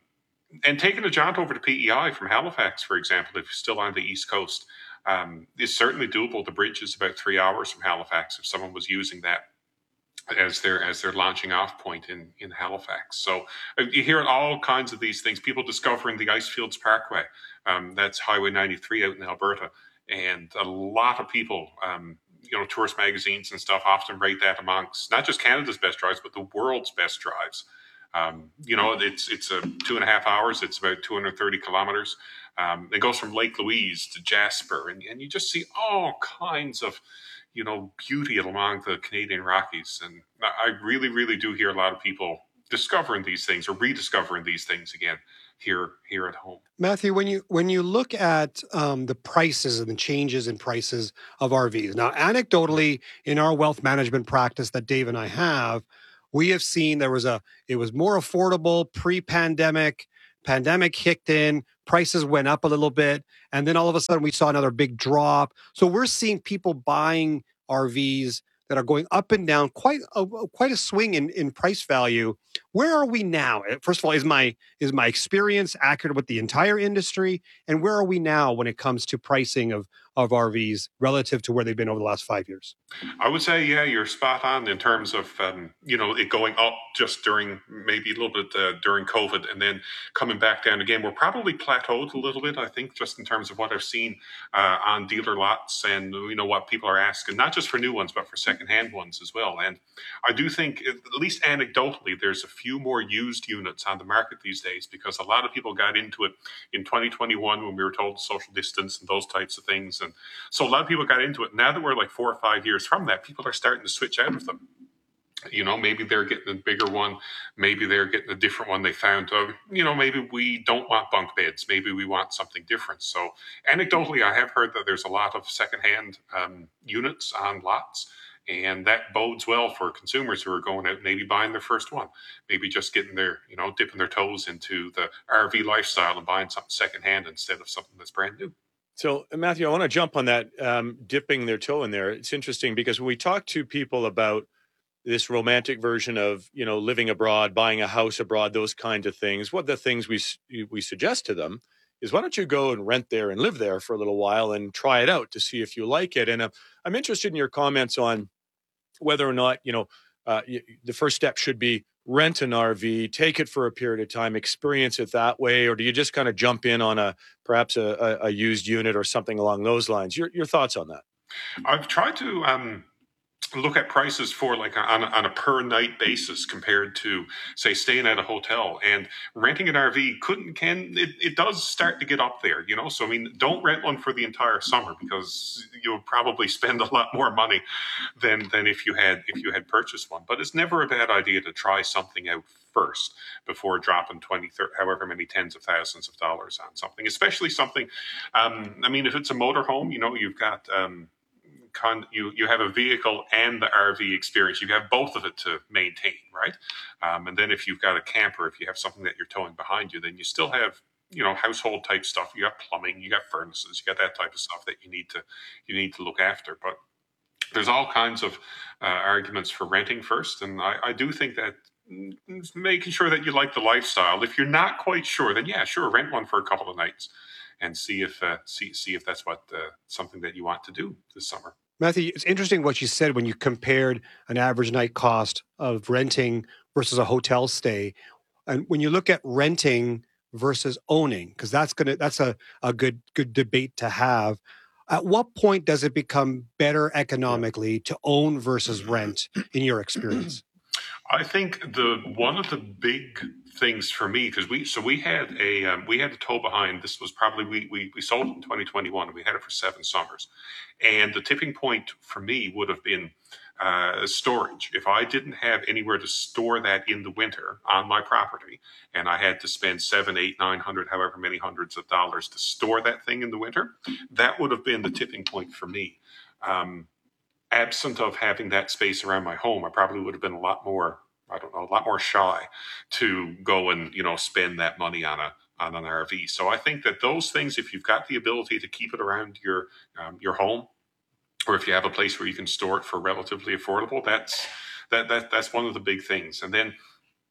and taking a jaunt over to P E I from Halifax, for example, if you're still on the East Coast, um, is certainly doable. The bridge is about three hours from Halifax if someone was using that as their as their launching off point in, in Halifax. So uh, you hear all kinds of these things, people discovering the Icefields Parkway. Um, that's Highway ninety-three out in Alberta. And a lot of people, um, you know, tourist magazines and stuff often rate that amongst not just Canada's best drives, but the world's best drives. Um, you know, it's it's a two and a half hours. It's about two hundred thirty kilometers. Um, it goes from Lake Louise to Jasper. And, and you just see all kinds of, you know, beauty along the Canadian Rockies. And I really, really do hear a lot of people discovering these things or rediscovering these things again here here at home. Matthew, when you when you look at um, the prices and the changes in prices of R Vs, now anecdotally in our wealth management practice that Dave and I have, we have seen there was a it was more affordable pre-pandemic. Pandemic kicked in, prices went up a little bit, and then all of a sudden we saw another big drop. So we're seeing people buying R Vs that are going up and down, quite a, quite a swing in, in price value. Where are we now? First of all, is my is my experience accurate with the entire industry? And where are we now when it comes to pricing of, of R Vs relative to where they've been over the last five years? I would say, yeah, you're spot on in terms of, um, you know, it going up just during maybe a little bit uh, during COVID and then coming back down again. We're probably plateaued a little bit, I think, just in terms of what I've seen uh, on dealer lots and, you know, what people are asking, not just for new ones, but for secondhand ones as well. And I do think, at least anecdotally, there's a few more used units on the market these days because a lot of people got into it in twenty twenty-one when we were told to social distance and those types of things. And so a lot of people got into it. Now that we're like four or five years from that, people are starting to switch out of them. You know, maybe they're getting a bigger one. Maybe they're getting a different one they found. Uh, you know, maybe we don't want bunk beds. Maybe we want something different. So anecdotally, I have heard that there's a lot of secondhand um, units on lots. And that bodes well for consumers who are going out, maybe buying their first one, maybe just getting their, you know, dipping their toes into the R V lifestyle and buying something secondhand instead of something that's brand new. So, Matthew, I want to jump on that, um, dipping their toe in there. It's interesting because when we talk to people about this romantic version of, you know, living abroad, buying a house abroad, those kinds of things, what the things we we suggest to them is why don't you go and rent there and live there for a little while and try it out to see if you like it. And uh, I'm interested in your comments on whether or not, you know, uh, the first step should be rent an R V, take it for a period of time, experience it that way, or do you just kind of jump in on a perhaps a, a, a used unit or something along those lines? Your your thoughts on that? I've tried to um, look at prices for like on a, on a per night basis compared to, say, staying at a hotel, and renting an R V couldn't can it, it does start to get up there, you know. So I mean, don't rent one for the entire summer because you'll probably spend a lot more money than than if you had if you had purchased one. But it's never a bad idea to try something out first before dropping twenty, thirty, however many tens of thousands of dollars on something, especially something. Um, I mean, if it's a motorhome, you know, you've got. Um, Con, you you have a vehicle and the R V experience. You have both of it to maintain, right? Um, and then if you've got a camper, if you have something that you're towing behind you, then you still have, you know, household type stuff. You got plumbing, you got furnaces, you got that type of stuff that you need to you need to look after. But there's all kinds of uh, arguments for renting first, and I, I do think that making sure that you like the lifestyle. If you're not quite sure, then yeah, sure, rent one for a couple of nights and see if uh, see see if that's what uh, something that you want to do this summer. Matthew, it's interesting what you said when you compared an average night cost of renting versus a hotel stay. And when you look at renting versus owning, because that's gonna that's a, a good good debate to have. At what point does it become better economically to own versus rent in your experience? I think the one of the big things for me, because we so we had a um, we had a tow behind. This was probably we we we sold it in twenty twenty-one. And we had it for seven summers, and the tipping point for me would have been uh, storage. If I didn't have anywhere to store that in the winter on my property, and I had to spend seven, eight, nine hundred, however many hundreds of dollars to store that thing in the winter, that would have been the tipping point for me. Um, absent of having that space around my home, I probably would have been a lot more, I don't know, a lot more shy to go and, you know, spend that money on a on an R V. So I think that those things, if you've got the ability to keep it around your um, your home, or if you have a place where you can store it for relatively affordable, that's that that that's one of the big things. And then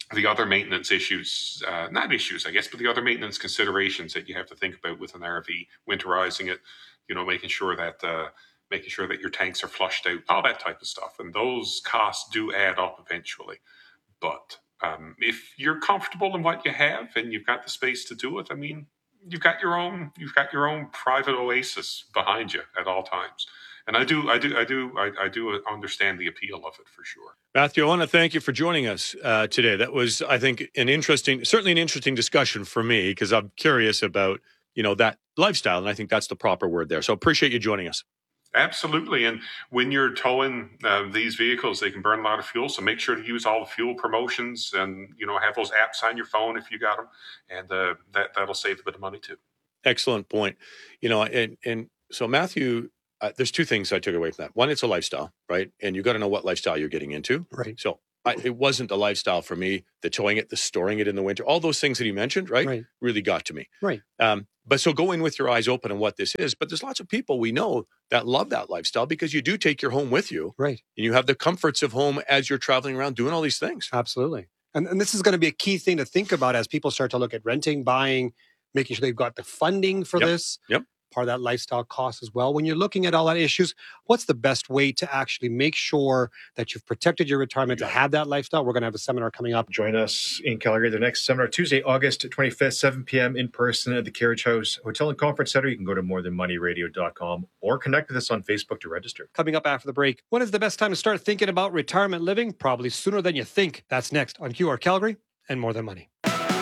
the other maintenance issues, uh, not issues, I guess, but the other maintenance considerations that you have to think about with an R V, winterizing it, you know, making sure that uh, making sure that your tanks are flushed out, all that type of stuff. And those costs do add up eventually. But um, if you're comfortable in what you have and you've got the space to do it, I mean, you've got your own you've got your own private oasis behind you at all times. And I do, I do, I do, I, I do understand the appeal of it for sure. Matthew, I want to thank you for joining us uh, today. That was, I think, an interesting, certainly an interesting discussion for me because I'm curious about, you know, that lifestyle, and I think that's the proper word there. So appreciate you joining us. Absolutely. And when you're towing uh, these vehicles, they can burn a lot of fuel. So make sure to use all the fuel promotions and, you know, have those apps on your phone if you got them. And uh, that, that'll save a bit of money too. Excellent point. You know, and, and so Matthew, uh, there's two things I took away from that. One, it's a lifestyle, right? And you got to know what lifestyle you're getting into. Right. So I, it wasn't a lifestyle for me. The towing it, the storing it in the winter, all those things that he mentioned, right? Right. Really got to me. Right. Um, but so go in with your eyes open on what this is. But there's lots of people we know that love that lifestyle because you do take your home with you. Right. And you have the comforts of home as you're traveling around doing all these things. Absolutely. And, and this is going to be a key thing to think about as people start to look at renting, buying, making sure they've got the funding for Yep. this. Yep. Part of that lifestyle cost as well. When you're looking at all that issues, what's the best way to actually make sure that you've protected your retirement to have that lifestyle? We're going to have a seminar coming up. Join us in Calgary, the next seminar, Tuesday, August twenty-fifth, seven p.m. in person at the Carriage House Hotel and Conference Center. You can go to more than money radio dot com or connect with us on Facebook to register. Coming up after the break, when is the best time to start thinking about retirement living? Probably sooner than you think. That's next on Q R Calgary and More Than Money.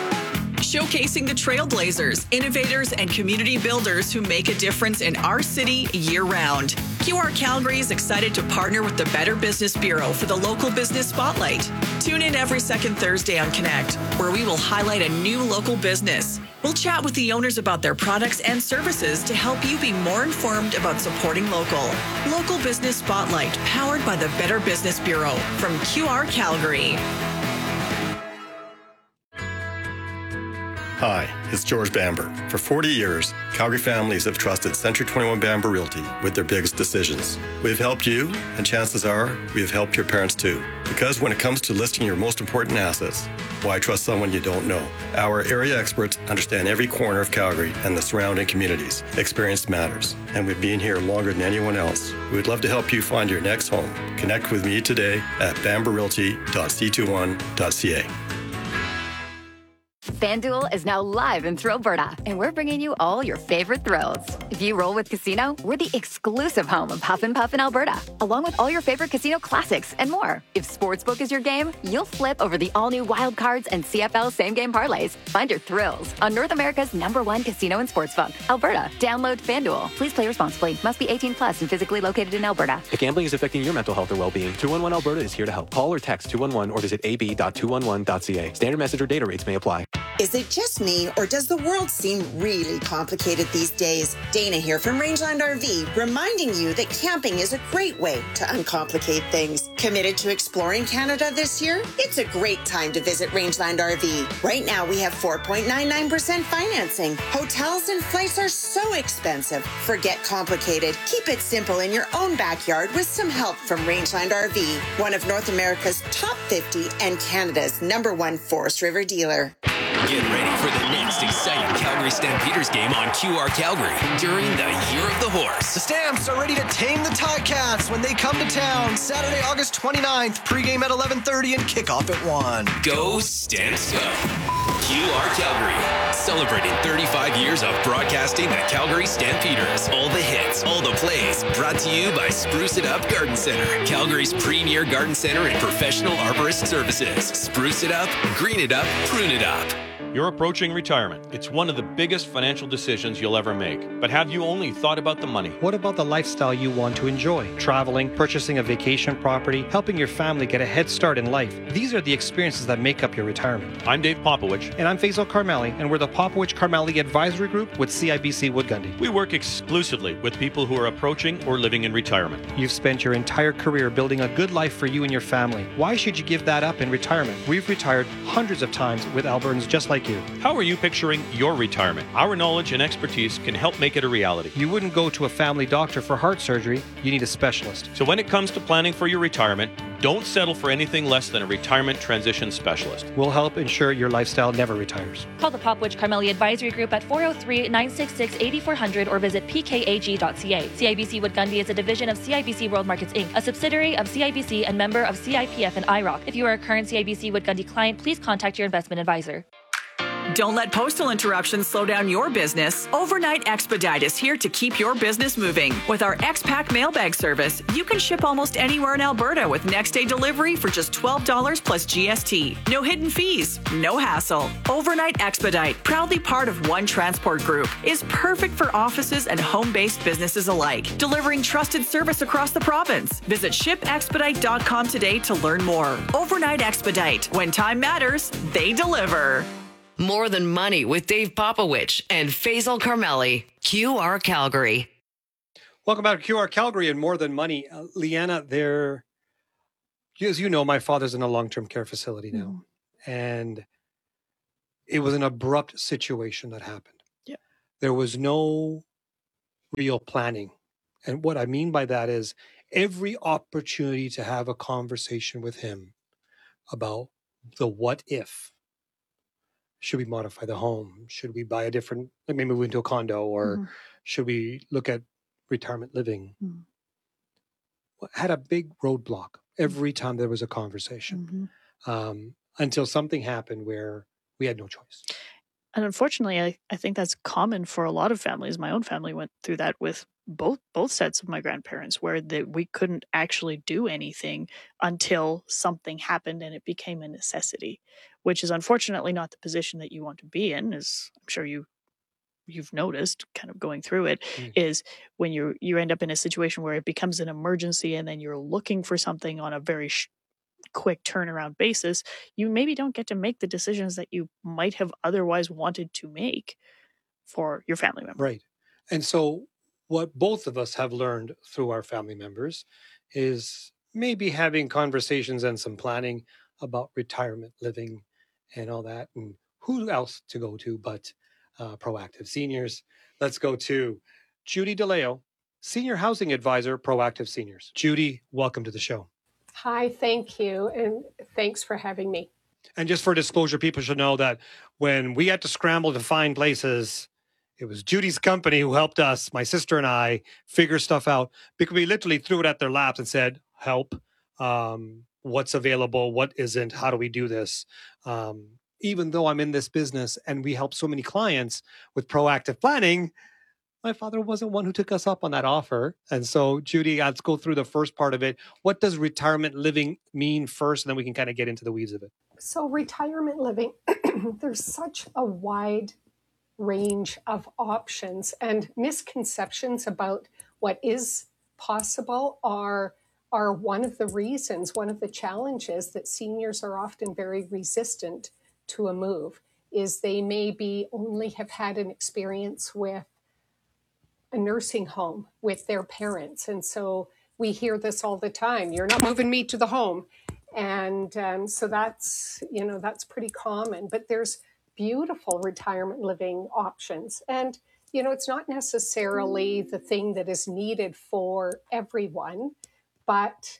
Showcasing the trailblazers, innovators, and community builders who make a difference in our city year-round. Q R Calgary is excited to partner with the Better Business Bureau for the Local Business Spotlight. Tune in every second Thursday on Connect, where we will highlight a new local business. We'll chat with the owners about their products and services to help you be more informed about supporting local. Local Business Spotlight, powered by the Better Business Bureau from Q R Calgary. Hi, it's George Bamber. For forty years, Calgary families have trusted Century twenty-one Bamber Realty with their biggest decisions. We've helped you, and chances are we have helped your parents too. Because when it comes to listing your most important assets, why trust someone you don't know? Our area experts understand every corner of Calgary and the surrounding communities. Experience matters, and we've been here longer than anyone else. We would love to help you find your next home. Connect with me today at bamber realty dot c twenty-one dot c a. FanDuel is now live in Thrillberta, and we're bringing you all your favorite thrills. If you roll with Casino, we're the exclusive home of Huff and Puff in Alberta, along with all your favorite casino classics and more. If Sportsbook is your game, you'll flip over the all-new Wild Cards and C F L same-game parlays. Find your thrills on North America's number one casino and sportsbook, Alberta. Download FanDuel. Please play responsibly. Must be eighteen plus and physically located in Alberta. If gambling is affecting your mental health or well-being, two one one Alberta is here to help. Call or text two one one or visit a b dot two one one dot c a. Standard message or data rates may apply. Is it just me, or does the world seem really complicated these days? Dana here from Rangeland R V, reminding you that camping is a great way to uncomplicate things. Committed to exploring Canada this year? It's a great time to visit Rangeland R V. Right now, we have four point nine nine percent financing. Hotels and flights are so expensive. Forget complicated. Keep it simple in your own backyard with some help from Rangeland R V, one of North America's top fifty and Canada's number one Forest River dealer. Get ready for the next exciting Calgary Stampeders game on Q R Calgary during the Year of the Horse. The Stamps are ready to tame the Ticats when they come to town Saturday, August twenty-ninth. Pregame at eleven thirty and kickoff at one. Go Stamps Go! Q R Calgary, celebrating thirty-five years of broadcasting the Calgary Stampeders. All the hits, all the plays, brought to you by Spruce It Up Garden Center, Calgary's premier garden center and professional arborist services. Spruce it up, green it up, prune it up. You're approaching retirement. It's one of the biggest financial decisions you'll ever make. But have you only thought about the money? What about the lifestyle you want to enjoy? Traveling, purchasing a vacation property, helping your family get a head start in life. These are the experiences that make up your retirement. I'm Dave Popowich. And I'm Faisal Karmali, and we're the Popowich Karmali Advisory Group with C I B C Wood Gundy. We work exclusively with people who are approaching or living in retirement. You've spent your entire career building a good life for you and your family. Why should you give that up in retirement? We've retired hundreds of times with Albertans just like you. How are you picturing your retirement? Our knowledge and expertise can help make it a reality. You wouldn't go to a family doctor for heart surgery. You need a specialist. So when it comes to planning for your retirement, Don't settle for anything less than a retirement transition specialist. We'll help ensure your lifestyle never retires. Call the Popwich Carmeli Advisory Group at four oh three, nine six six, eight four zero zero or visit p k a g dot c a. C I B C Wood Gundy is a division of C I B C World Markets Incorporated, a subsidiary of C I B C and member of C I P F and I R O C. If you are a current C I B C Wood Gundy client, please contact your investment advisor. Don't let postal interruptions slow down your business. Overnight Expedite is here to keep your business moving. With our X-Pack mailbag service, you can ship almost anywhere in Alberta with next-day delivery for just twelve dollars plus G S T. No hidden fees, no hassle. Overnight Expedite, proudly part of One Transport Group, is perfect for offices and home-based businesses alike, delivering trusted service across the province. Visit ship expedite dot com today to learn more. Overnight Expedite. When time matters, they deliver. More Than Money with Dave Popowich and Faisal Carmeli, Q R Calgary. Welcome back to Q R Calgary and More Than Money. Uh, Leanna, there, as you know, my father's in a long-term care facility now. Mm. And it was an abrupt situation that happened. Yeah. There was no real planning. And what I mean by that is every opportunity to have a conversation with him about the what if. Should we modify the home? Should we buy a different, like maybe move into a condo, or mm. should we look at retirement living? Mm. Had a big roadblock every time there was a conversation, mm-hmm. um, until something happened where we had no choice. And unfortunately, I, I think that's common for a lot of families. My own family went through that with both both sets of my grandparents, where they, we couldn't actually do anything until something happened and it became a necessity, which is unfortunately not the position that you want to be in, as I'm sure you, you've noticed kind of going through it, mm. is when you you end up in a situation where it becomes an emergency and then you're looking for something on a very sh- quick turnaround basis, you maybe don't get to make the decisions that you might have otherwise wanted to make for your family member. Right. And so what both of us have learned through our family members is maybe having conversations and some planning about retirement living and all that, and who else to go to but uh, Proactive Seniors. Let's go to Judy DeLeo, Senior Housing Advisor, Proactive Seniors. Judy, welcome to the show. Hi, thank you, and thanks for having me. And just for disclosure, people should know that when we had to scramble to find places, it was Judy's company who helped us, my sister and I, figure stuff out, because we literally threw it at their laps and said, help, um, what's available, what isn't, how do we do this? Um, even though I'm in this business and we help so many clients with proactive planning, my father wasn't one who took us up on that offer. And so, Judy, let's go through the first part of it. What does retirement living mean first? And then we can kind of get into the weeds of it. So retirement living, there's such a wide range of options, and misconceptions about what is possible are are one of the reasons, one of the challenges that seniors are often very resistant to a move, is they maybe only have had an experience with a nursing home with their parents. And so we hear this all the time, you're not moving me to the home. And um, so that's, you know, that's pretty common, but there's beautiful retirement living options. And, you know, it's not necessarily the thing that is needed for everyone, but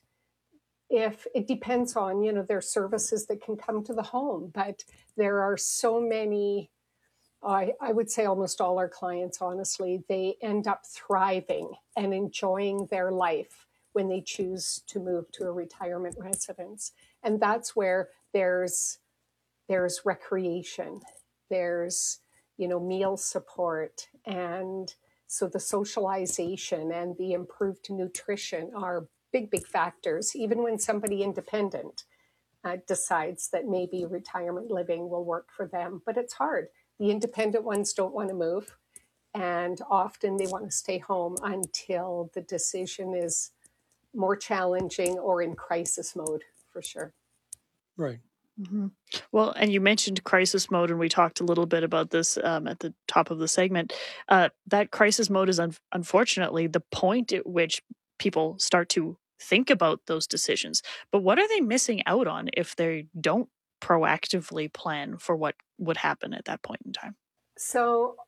if it depends on, you know, there are services that can come to the home, but there are so many, I, I would say almost all our clients, honestly, they end up thriving and enjoying their life when they choose to move to a retirement residence. And that's where there's there's recreation, there's, you know, meal support. And so the socialization and the improved nutrition are big, big factors, even when somebody independent uh, decides that maybe retirement living will work for them. But it's hard. The independent ones don't want to move, and often they want to stay home until the decision is more challenging or in crisis mode, for sure. Right. Mm-hmm. Well, and you mentioned crisis mode, and we talked a little bit about this um, at the top of the segment. Uh, that crisis mode is un- unfortunately the point at which people start to think about those decisions. But what are they missing out on if they don't proactively plan for what would happen at that point in time? So,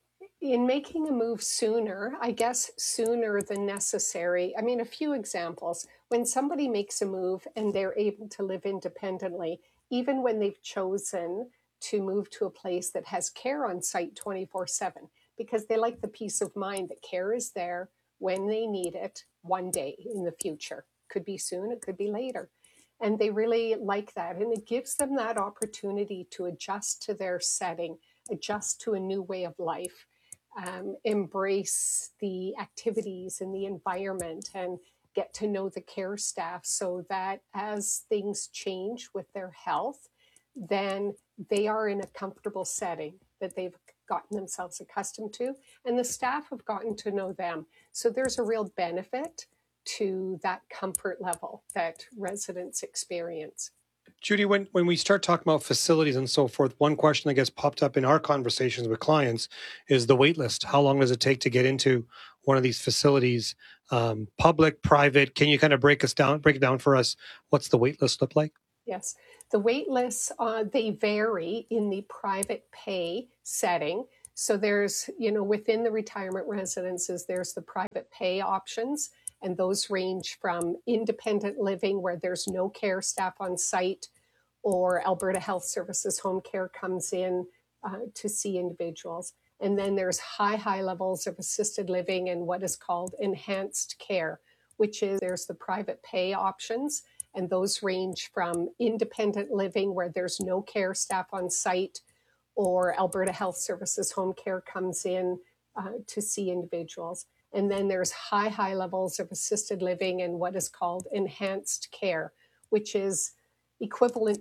in making a move sooner, I guess sooner than necessary. I mean, a few examples. When somebody makes a move and they're able to live independently, even when they've chosen to move to a place that has care on site twenty-four seven, because they like the peace of mind that care is there when they need it one day in the future. Could be soon, it could be later. And they really like that. And it gives them that opportunity to adjust to their setting, adjust to a new way of life, um, embrace the activities and the environment, and get to know the care staff, so that as things change with their health, then they are in a comfortable setting that they've gotten themselves accustomed to, and the staff have gotten to know them. So there's a real benefit to that comfort level that residents experience. Judy, when, when we start talking about facilities and so forth, one question that gets popped up in our conversations with clients is the wait list. How long does it take to get into one of these facilities? Um, public, private? Can you kind of break us down, break it down for us? What's the wait list look like? Yes, the wait lists, uh, they vary in the private pay setting. So there's, you know, within the retirement residences, there's the private pay options. And those range from independent living, where there's no care staff on site, or Alberta Health Services Home Care comes in uh, to see individuals. And then there's high, high levels of assisted living and what is called enhanced care, which is there's the private pay options. And those range from independent living, where there's no care staff on site, or Alberta Health Services Home Care comes in uh, to see individuals. And then there's high, high levels of assisted living and what is called enhanced care, which is equivalent